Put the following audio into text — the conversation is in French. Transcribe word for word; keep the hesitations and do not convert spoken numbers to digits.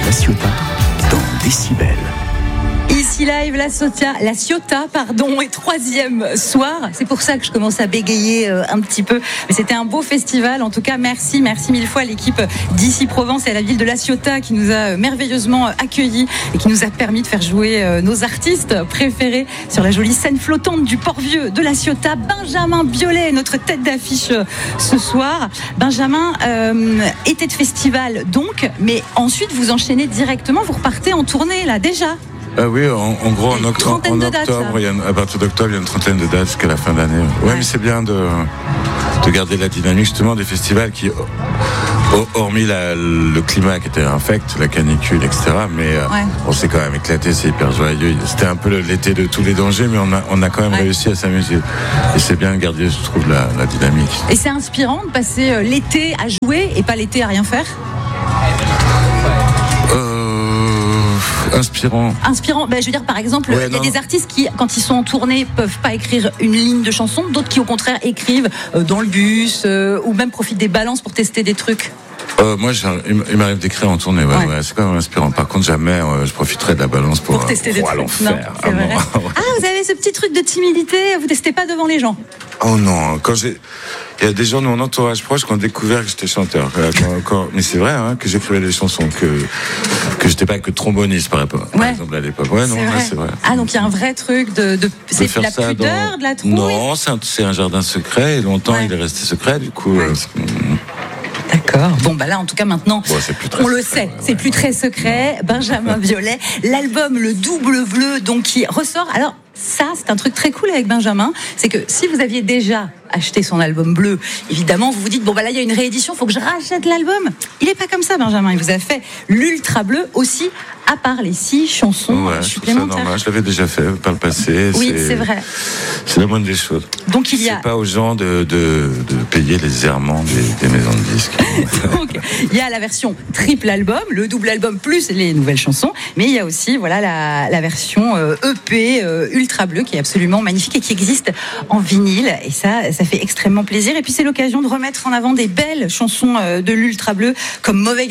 La Ciotat dans Décibel. Ici live, la Ciotat, la Ciotat, pardon, est troisième soir. C'est pour ça que je commence à bégayer euh, un petit peu. Mais c'était un beau festival. En tout cas, merci, merci mille fois à l'équipe d'Ici Provence et à la ville de la Ciotat qui nous a merveilleusement accueillis et qui nous a permis de faire jouer euh, nos artistes préférés sur la jolie scène flottante du Port-Vieux de la Ciotat. Benjamin Biolay, notre tête d'affiche euh, ce soir. Benjamin, euh, été de festival donc, mais ensuite vous enchaînez directement, vous repartez en tournée là déjà. Ah oui, en, en gros, en octobre, en dates, octobre il y a une, à partir d'octobre, il y a une trentaine de dates jusqu'à la fin de l'année. Ouais, ouais. Mais c'est bien de, de garder la dynamique justement des festivals qui, hormis la, le climat qui était infect, la canicule, et cetera. Mais ouais. on s'est quand même éclaté, c'est hyper joyeux. C'était un peu l'été de tous les dangers, mais on a, on a quand même ouais. réussi à s'amuser. Et c'est bien de garder, je trouve, la, la dynamique. Et c'est inspirant de passer l'été à jouer et pas l'été à rien faire ? Inspirant. Inspirant. Ben, je veux dire, par exemple, ouais, il y a non. des artistes qui, quand ils sont en tournée, peuvent pas écrire une ligne de chanson. D'autres qui, au contraire, écrivent euh, dans le bus euh, ou même profitent des balances pour tester des trucs. Euh, moi, il m'arrive d'écrire en tournée. Ouais, ouais. Ouais, c'est quand même inspirant. Par contre, jamais euh, je profiterai de la balance pour, pour tester euh, des pour trucs. l'enfer. Ah, bon. Ah, vous avez ce petit truc de timidité. Vous testez pas devant les gens. Oh non, quand j'ai, il y a des gens de mon entourage proche qui ont découvert que j'étais chanteur. Quand, quand... Mais c'est vrai, hein, que j'écrivais des chansons, que que j'étais pas que tromboniste par, par ouais. exemple à l'époque. Ouais, non, c'est, ouais, vrai. c'est vrai. Ah, donc il y a un vrai truc de, de... c'est de la pudeur, dans... de la trouille. Non, c'est un, c'est un jardin secret. Et longtemps, ouais. il est resté secret. Du coup. Ouais. Euh, D'accord. Bon, bah là, en tout cas, maintenant, bon, c'est plus très on le secret, sait, ouais, c'est ouais. plus très secret. Benjamin Biolay, l'album Le Double Bleu, donc qui ressort. Alors, ça, c'est un truc très cool avec Benjamin, c'est que si vous aviez déjà acheté son album bleu, évidemment, vous vous dites, bon, bah là, il y a une réédition, faut que je rachète l'album. Il est pas comme ça, Benjamin. Il vous a fait l'Ultra Bleu aussi, à part les six chansons ouais, supplémentaires. C'est normal, je l'avais déjà fait par le passé. Oui, c'est, c'est vrai. C'est la moindre des choses. Donc, il y a. C'est pas aux gens de, de, de payer les errements des, des maisons de disques. Donc, il y a la version triple album, le double album plus les nouvelles chansons, mais il y a aussi, voilà, la, la version euh, E P euh, Ultra Bleu qui est absolument magnifique et qui existe en vinyle. Et ça, ça fait extrêmement plaisir. Et puis, c'est l'occasion de remettre en avant des belles chansons euh, de l'Ultra Bleu comme Mauvais